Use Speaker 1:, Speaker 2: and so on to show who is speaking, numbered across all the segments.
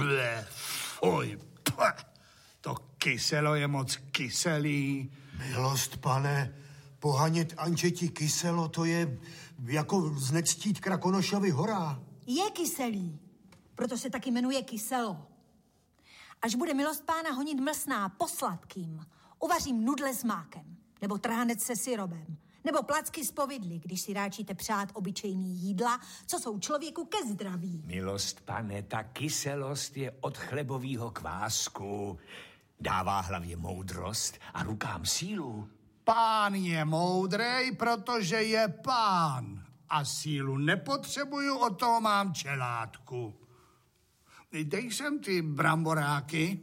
Speaker 1: Fuj, to kyselo je moc kyselý.
Speaker 2: Milost, pane, pohanět Ančeti kyselo, to je jako znectít Krakonošovi hora.
Speaker 3: Je kyselý, proto se taky jmenuje kyselo. Až bude milost pána honit mlsná po sladkým, uvařím nudle s mákem, nebo trhanec se syrobem, nebo placky z povidly, když si ráčíte přát obyčejný jídla, co jsou člověku ke zdraví.
Speaker 4: Milost, pane, ta kyselost je od chlebovýho kvásku. Dává hlavě moudrost a rukám sílu.
Speaker 1: Pán je moudrej, protože je pán. A sílu nepotřebuju, o toho mám čelátku. Dej sem ty bramboráky.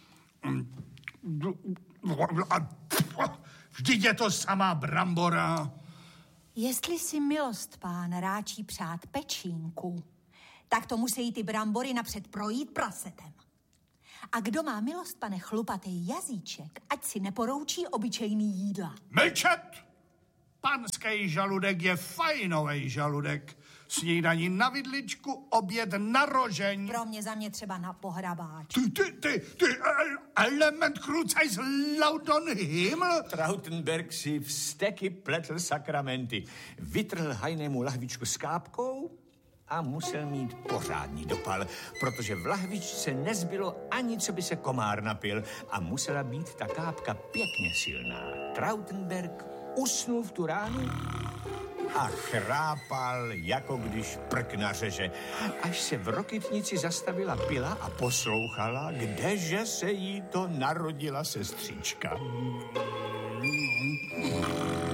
Speaker 1: Vždyť je to samá brambora.
Speaker 3: Jestli si milost pán ráčí přát pečínku, tak to musí ty brambory napřed projít prasetem. A kdo má milost, pane, chlupatý jazyček, ať si neporoučí obyčejný jídla.
Speaker 1: Mlčet! Panský žaludek je fajnovej žaludek. Snídaní na vidličku, oběd na rožeň.
Speaker 3: Pro mě, za mě třeba na pohrabáč.
Speaker 1: Ty element krucaj z Laudon Himmel?
Speaker 4: Trautenberg si vzteky pletl sakramenty. Vytrhl hajnému lahvičku s kápkou a musel mít pořádný dopal, protože v lahvičce nezbylo ani, co by se komár napil a musela být ta kápka pěkně silná. Trautenberg usnul v tu ránu a chrápal, jako když prk nařeže, až se v Rokytnici zastavila pila a poslouchala, kdeže se jí to narodila sestřička.